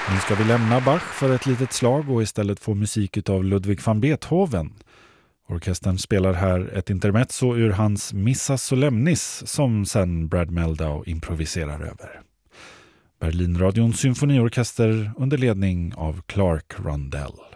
Nu ska vi lämna Bach för ett litet slag och istället få musik av Ludwig van Beethoven. Orkestern spelar här ett intermezzo ur hans Missa Solemnis som sen Brad Meldau improviserar över. Berlinradions symfoniorkester under ledning av Clark Rundell.